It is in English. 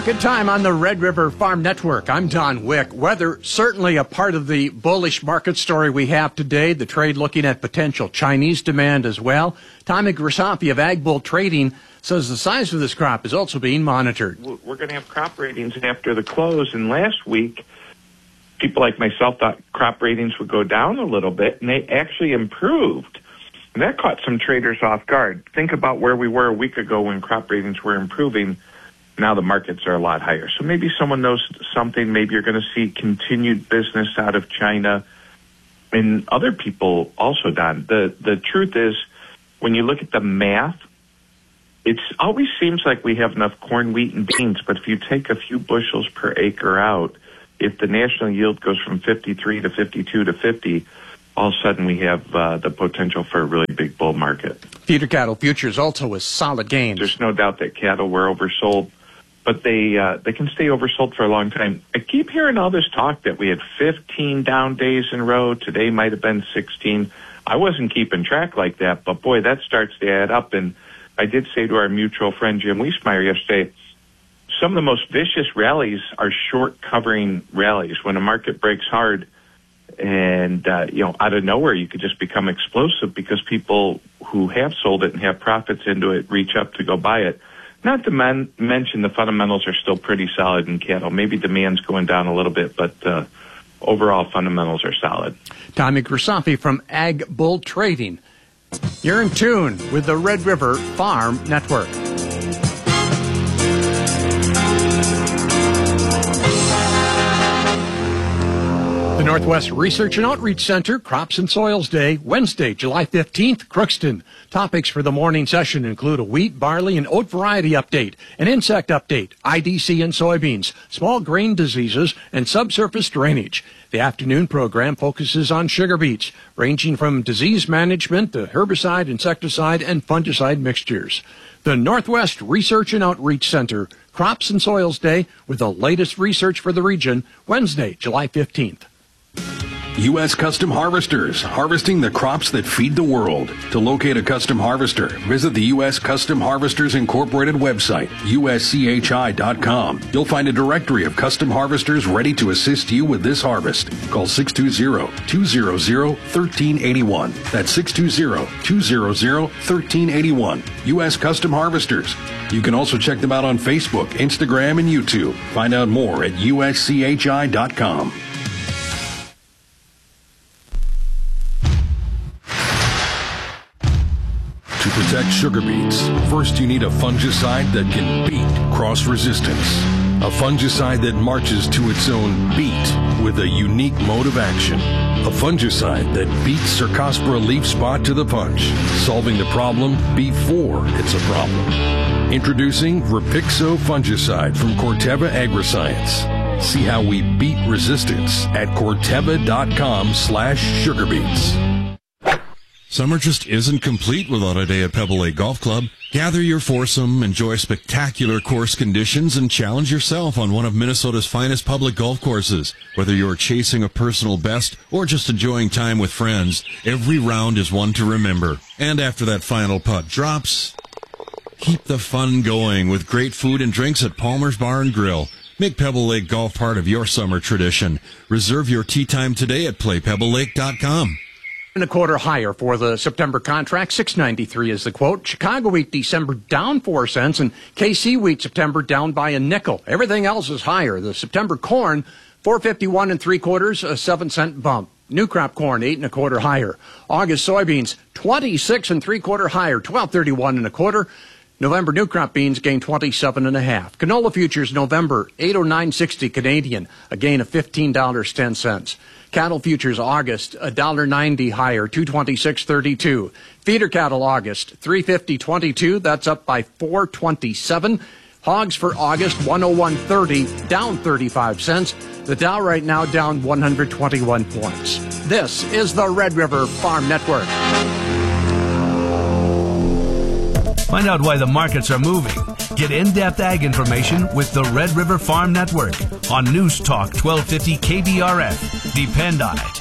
Market time on the Red River Farm Network. I'm Don Wick. Weather certainly a part of the bullish market story we have today. The trade looking at potential Chinese demand as well. Tommy Grisafi of Ag Bull Trading says the size of this crop is also being monitored. We're going to have crop ratings after the close, and last week people like myself thought crop ratings would go down a little bit, and they actually improved. And that caught some traders off guard. Think about where we were a week ago when crop ratings were improving. Now the markets are a lot higher. So maybe someone knows something. Maybe you're going to see continued business out of China and other people also, Don. The truth is, when you look at the math, it always seems like we have enough corn, wheat, and beans. But if you take a few bushels per acre out, if the national yield goes from 53 to 52 to 50, all of a sudden we have the potential for a really big bull market. Feeder cattle futures also with solid gains. There's no doubt that cattle were oversold, but they can stay oversold for a long time. I keep hearing all this talk that we had 15 down days in a row. Today might have been 16. I wasn't keeping track like that, but boy, that starts to add up. And I did say to our mutual friend Jim Wiesmeyer yesterday, some of the most vicious rallies are short covering rallies. When a market breaks hard and, out of nowhere, you could just become explosive because people who have sold it and have profits into it reach up to go buy it. Not to mention the fundamentals are still pretty solid in cattle. Maybe demand's going down a little bit, but overall fundamentals are solid. Tommy Grisafi from Ag Bull Trading. You're in tune with the Red River Farm Network. The Northwest Research and Outreach Center, Crops and Soils Day, Wednesday, July 15th, Crookston. Topics for the morning session include a wheat, barley, and oat variety update, an insect update, IDC and soybeans, small grain diseases, and subsurface drainage. The afternoon program focuses on sugar beets, ranging from disease management to herbicide, insecticide, and fungicide mixtures. The Northwest Research and Outreach Center, Crops and Soils Day, with the latest research for the region, Wednesday, July 15th. U.S. Custom Harvesters, harvesting the crops that feed the world. To locate a custom harvester, visit the U.S. Custom Harvesters Incorporated website, uschi.com. You'll find a directory of custom harvesters ready to assist you with this harvest. Call 620-200-1381. That's 620-200-1381. U.S. Custom Harvesters. You can also check them out on Facebook, Instagram, and YouTube. Find out more at uschi.com. To protect sugar beets, first you need a fungicide that can beat cross resistance. A fungicide that marches to its own beat with a unique mode of action. A fungicide that beats Cercospora leaf spot to the punch, solving the problem before it's a problem. Introducing Rapixo fungicide from Corteva Agriscience. See how we beat resistance at Corteva.com/sugarbeets. Summer just isn't complete without a day at Pebble Lake Golf Club. Gather your foursome, enjoy spectacular course conditions, and challenge yourself on one of Minnesota's finest public golf courses. Whether you're chasing a personal best or just enjoying time with friends, every round is one to remember. And after that final putt drops, keep the fun going with great food and drinks at Palmer's Bar and Grill. Make Pebble Lake Golf part of your summer tradition. Reserve your tee time today at playpebblelake.com. And a quarter higher for the September contract. $6.93 is the quote. Chicago wheat December down 4 cents, and KC wheat September down by a nickel. Everything else is higher. The September corn, $4.51 3/4, a 7-cent bump. New crop corn, 8 1/4 higher. August soybeans, 26 3/4 higher, $12.31 1/4. November new crop beans gain 27 1/2. Canola futures November, $809.60 Canadian, a gain of $15.10. Cattle futures August, $1.90 higher, $226.32. Feeder cattle August, $350.22. That's up by $4.27. Hogs for August, $101.30, down 35 cents. The Dow right now down 121 points. This is the Red River Farm Network. Find out why the markets are moving. Get in-depth ag information with the Red River Farm Network on News Talk 1250 KBRF. Depend on it.